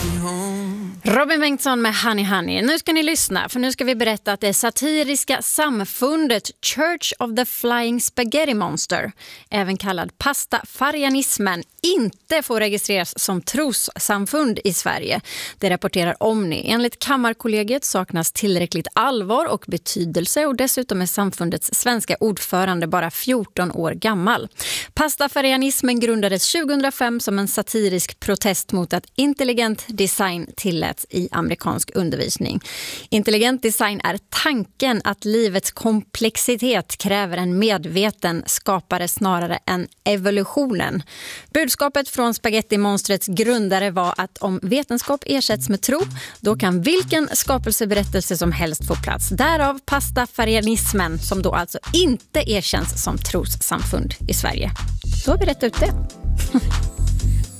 Robin Bengtsson med Honey Honey. Nu ska ni lyssna, för nu ska vi berätta att det satiriska samfundet Church of the Flying Spaghetti Monster, även kallad pastafarianismen, inte får registreras som trossamfund i Sverige. Det rapporterar Omni. Enligt Kammarkollegiet saknas tillräckligt allvar och betydelse, och dessutom är samfundets svenska ordförande bara 14 år gammal. Pastafarianismen grundades 2005 som en satirisk protest mot att intelligent design tilläts i amerikansk undervisning. Intelligent design är tanken att livets komplexitet kräver en medveten skapare snarare än evolutionen. Budskapet från Spaghetti-monstrets grundare var att om vetenskap ersätts med tro, då kan vilken skapelseberättelse som helst få plats. Därav pastafarianismen, som då alltså inte erkänns som trossamfund i Sverige. Då har vi rätt ut det.